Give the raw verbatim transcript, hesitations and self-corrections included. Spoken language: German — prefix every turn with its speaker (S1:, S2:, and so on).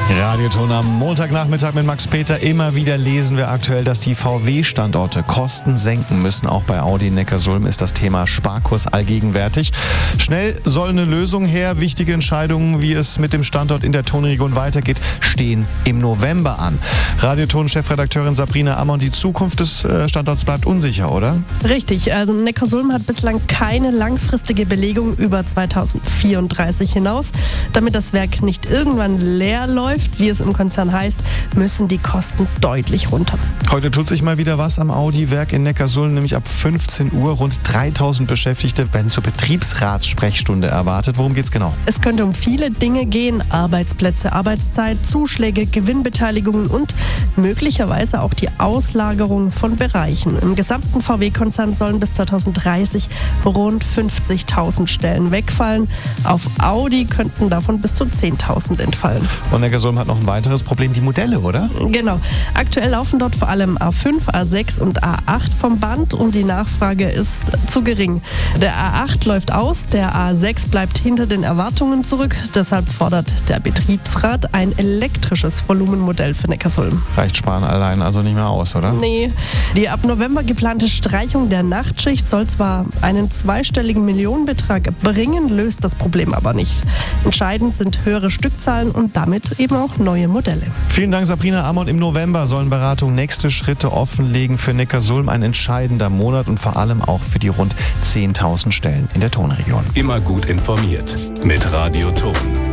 S1: Radioton am Montagnachmittag mit Max Peter. Immer wieder lesen wir aktuell, dass die V W-Standorte Kosten senken müssen. Auch bei Audi in Neckarsulm ist das Thema Sparkurs allgegenwärtig. Schnell soll eine Lösung her. Wichtige Entscheidungen, wie es mit dem Standort in der Tonregion weitergeht, stehen im November an. Radioton-Chefredakteurin Sabrina Ammann, die Zukunft des Standorts bleibt unsicher, oder?
S2: Richtig. Also Neckarsulm hat bislang keine langfristige Belegung über zweitausendvierunddreißig hinaus. Damit das Werk nicht irgendwann leer läuft, wie es im Konzern heißt, müssen die Kosten deutlich runter.
S1: Heute tut sich mal wieder was am Audi-Werk in Neckarsulm, nämlich ab fünfzehn Uhr. Rund dreitausend Beschäftigte werden zur Betriebsratssprechstunde erwartet. Worum geht's genau?
S2: Es könnte um viele Dinge gehen: Arbeitsplätze, Arbeitszeit, Zuschläge, Gewinnbeteiligungen und möglicherweise auch die Auslagerung von Bereichen. Im gesamten V W-Konzern sollen bis zweitausenddreißig rund fünfzigtausend Stellen wegfallen. Auf Audi könnten davon bis zu zehntausend entfallen.
S1: Und Neckarsulm hat noch ein weiteres Problem, die Modelle, oder?
S2: Genau. Aktuell laufen dort vor allem A fünf, A sechs und A acht vom Band und die Nachfrage ist zu gering. Der A acht läuft aus, der A sechs bleibt hinter den Erwartungen zurück. Deshalb fordert der Betriebsrat ein elektrisches Volumenmodell für Neckarsulm.
S1: Reicht Sparen allein also nicht mehr aus, oder?
S2: Nee. Die ab November geplante Streichung der Nachtschicht soll zwar einen zweistelligen Millionenbetrag bringen, löst das Problem aber nicht. Entscheidend sind höhere Stückzahlen und damit eben auch neue Modelle.
S1: Vielen Dank, Sabrina Ammann. Im November sollen Beratungen nächste Schritte offenlegen für Neckarsulm. Ein entscheidender Monat und vor allem auch für die rund zehntausend Stellen in der Tonregion.
S3: Immer gut informiert mit Radioton.